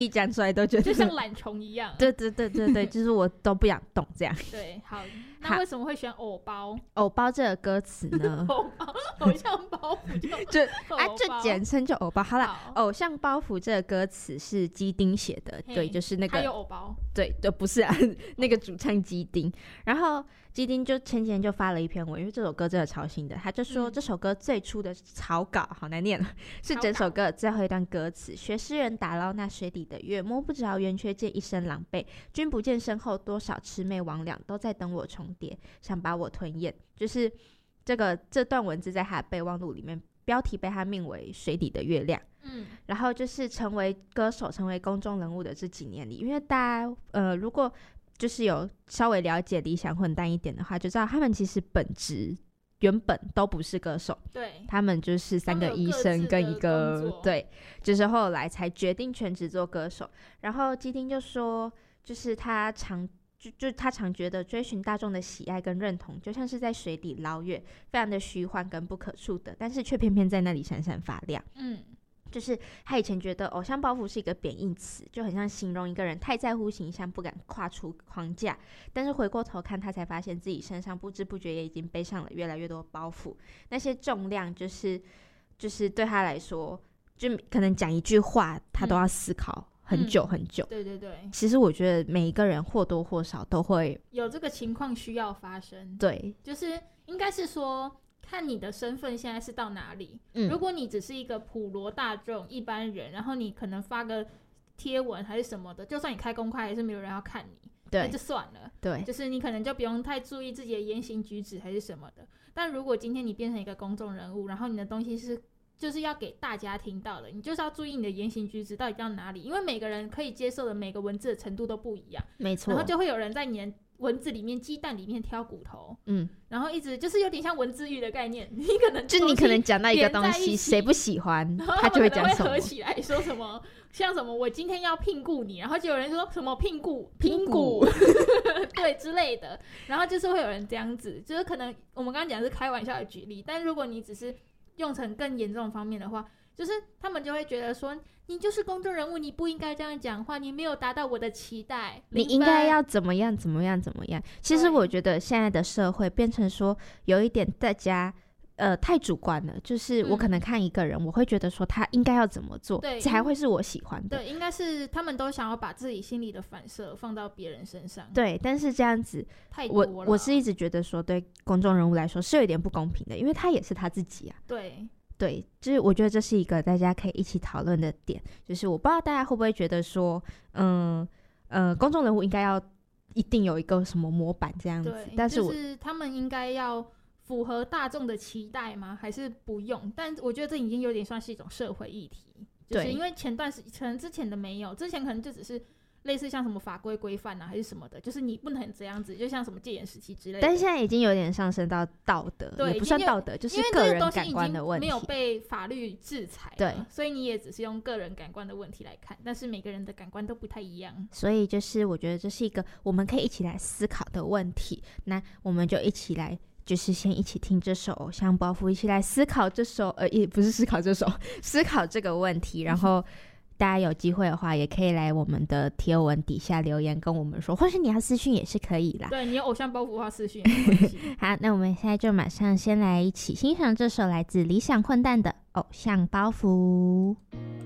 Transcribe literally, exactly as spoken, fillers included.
一讲出来都觉得就像懒虫一样。 对对对对对，就是我都不想动这样。 对，好，那为什么会选偶包？ 偶包这个歌词呢？ 偶包，偶像包袱就就啊，就简称就偶包。好了， 好偶像包袱这个歌词是基丁写的，对，就是那个还有偶包， 对对，不是啊，那个主唱基丁。然后基丁就前几天就发了一篇文，因为这首歌真的超新的，他就说这首歌最初的草稿好难念了，是整首歌最后一段歌词：学诗人打捞那水底的月，摸不着圆缺见一身狼狈，君不见身后多少魑魅魍魉都在等我重叠，想把我吞咽。就是这个这段文字在他的备忘录里面，标题被他命为水底的月亮。嗯，然后就是成为歌手成为公众人物的这几年里，因为大家呃如果就是有稍微了解理想混蛋一点的话，就知道他们其实本质原本都不是歌手， 对， 他们就是三个医生跟一个，对，就是后来才决定全职做歌手。然后基丁就说，就是他常就就他常觉得追寻大众的喜爱跟认同，就像是在水底捞月，非常的虚幻跟不可触的，但是却偏偏在那里闪闪发亮。嗯。就是他以前觉得偶像包袱是一个贬义词，就很像形容一个人太在乎形象，不敢跨出框架。但是回过头看，他才发现自己身上不知不觉也已经背上了越来越多包袱。那些重量，就是就是对他来说，就可能讲一句话，他都要思考很久很久。 嗯嗯、对对对。 其实我觉得每一个人或多或少都会有这个情况需要发生。 对， 就是应该是说。看你的身份现在是到哪里、嗯、如果你只是一个普罗大众一般人，然后你可能发个贴文还是什么的，就算你开公开还是没有人要看你， 对， 那就算了， 对， 就是你可能就不用太注意自己的言行举止还是什么的。但如果今天你变成一个公众人物，然后你的东西是就是要给大家听到的，你就是要注意你的言行举止到底到哪里，因为每个人可以接受的每个文字的程度都不一样， 没错， 然后就会有人在你的文字里面鸡蛋里面挑骨头，嗯，然后一直就是有点像文字狱的概念，你可能就你可能讲到一个东西谁不喜欢他就会讲什么， 会合起来说什么像什么我今天要聘雇你，然后就有人说什么聘雇聘雇对之类的，然后就是会有人这样子，就是可能我们刚刚讲的是开玩笑的举例，但如果你只是用成更严重的方面的话，就是他们就会觉得说你就是公众人物，你不应该这样讲话，你没有达到我的期待， 你应该要怎么样怎么样怎么样。其实我觉得现在的社会变成说有一点大家呃太主观了，就是我可能看一个人、嗯、我会觉得说他应该要怎么做才会是我喜欢的， 对，应该是他们都想要把自己心里的反射放到别人身上， 对，但是这样子太多了， 我我是一直觉得说对公众人物来说是有点不公平的，因为他也是他自己啊， 对对，就是我觉得这是一个大家可以一起讨论的点，就是我不知道大家会不会觉得说嗯呃公众人物应该要一定有一个什么模板这样子，但是我就是他们应该要符合大众的期待吗？还是不用？但我觉得这已经有点算是一种社会议题，就是因为前段时可能之前的没有，之前可能就只是类似像什么法规规范啊还是什么的，就是你不能这样子，就像什么戒严时期之类的， 但是现在已经有点上升到道德，也不算道德，就是个人感官的问题， 没有被法律制裁， 对， 所以你也只是用个人感官的问题来看，但是每个人的感官都不太一样， 所以就是我觉得这是一个我们可以一起来思考的问题，那我们就一起来就是先一起听这首偶像包袱，一起来思考这首呃也不是思考这首思考这个问题，然后大家有机会的话也可以来我们的贴文底下留言跟我们说，或是你要私讯也是可以啦， 对，你有偶像包袱的话私讯也没关系好，那我们现在就马上先来一起欣赏这首来自理想混蛋的偶像包袱。